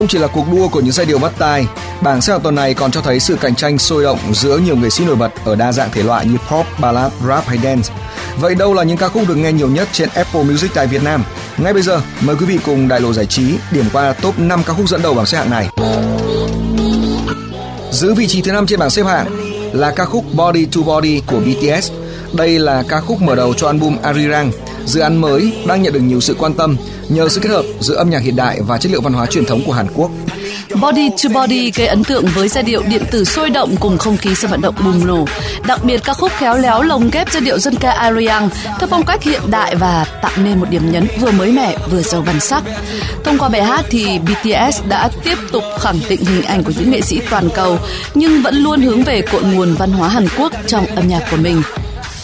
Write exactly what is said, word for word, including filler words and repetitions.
Không chỉ là cuộc đua của những giai điệu bắt tai, bảng xếp hạng tuần này còn cho thấy sự cạnh tranh sôi động giữa nhiều nghệ sĩ nổi bật ở đa dạng thể loại như pop, ballad, rap hay dance. Vậy đâu là những ca khúc được nghe nhiều nhất trên Apple Music tại Việt Nam? Ngay bây giờ, mời quý vị cùng Đại lộ Giải trí điểm qua top năm ca khúc dẫn đầu bảng xếp hạng này. Giữ vị trí thứ năm trên bảng xếp hạng là ca khúc Body to Body của bê tê ét. Đây là ca khúc mở đầu cho album Arirang, dự án mới đang nhận được nhiều sự quan tâm nhờ sự kết hợp giữa âm nhạc hiện đại và chất liệu văn hóa truyền thống của Hàn Quốc. Body to Body gây ấn tượng với giai điệu điện tử sôi động cùng không khí sân vận động bùng nổ. Đặc biệt ca khúc khéo léo lồng ghép giai điệu dân ca Arirang theo phong cách hiện đại và tạo nên một điểm nhấn vừa mới mẻ vừa giàu bản sắc. Thông qua bài hát thì bê tê ét đã tiếp tục khẳng định hình ảnh của những nghệ sĩ toàn cầu nhưng vẫn luôn hướng về cội nguồn văn hóa Hàn Quốc trong âm nhạc của mình.